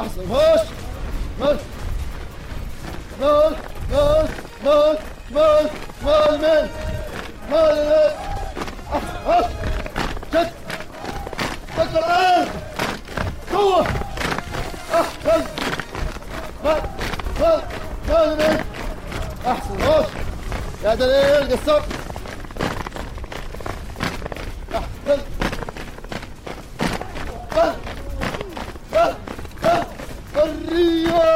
احسن. هش مال مال مال مال مال مال مال مال. احسن. هش شد شد الان قوة. احسن. مال مال مال مال. احسن. هش يا دليل قصر. احسن. مال مال مال. حرية.